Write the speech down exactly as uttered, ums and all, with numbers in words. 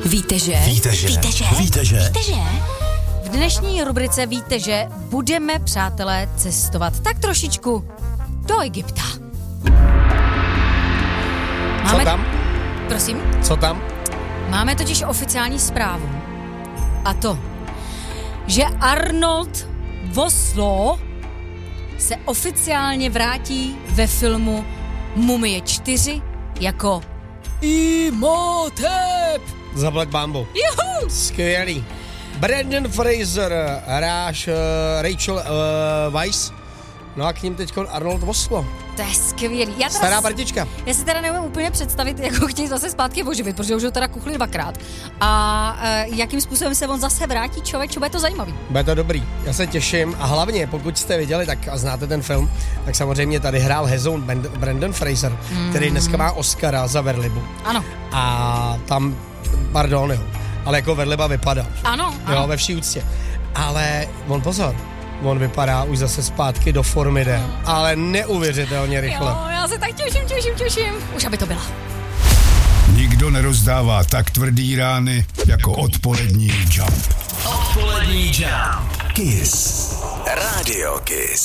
Víte, že? Víte, že? Víte, že? Víte, že? Víte, že? V dnešní rubrice Víte, že budeme, přátelé, cestovat tak trošičku do Egypta. Máme... Co tam? Prosím? Co tam? Máme totiž oficiální zprávu. A to, že Arnold Vosloo se oficiálně vrátí ve filmu Mumie čtyři jako Imhotep. Zaplať bambu. Juhu! Skvělý. Brendan Fraser, hráš uh, Rachel uh, Weisz, no a k ním teď Arnold Vosloo. To je skvělý. Já teda Stará s... partička. Já si teda neumím úplně představit, jak ho chtějí zase zpátky oživit, protože už ho teda kuchli dvakrát. A uh, jakým způsobem se on zase vrátí, člověk, bude to zajímavý. Bude to dobrý, já se těším a hlavně, pokud jste viděli tak a znáte ten film, tak samozřejmě tady hrál Hezoun Brendan Fraser, mm. který dneska má Oscara za Verlibu. Ano. A tam, pardon, jo, ale jako Verliba vypadá. Ano, ano. Jo, ve vší úctě. Ale on pozor, on vypadá už zase zpátky do formy jde, ale neuvěřitelně rychle. Jo, já se tak těším, těším, těším. Už aby to byla. Nikdo nerozdává tak tvrdý rány jako odpolední Jump. Odpolední Jump. Kiss. Radio Kiss.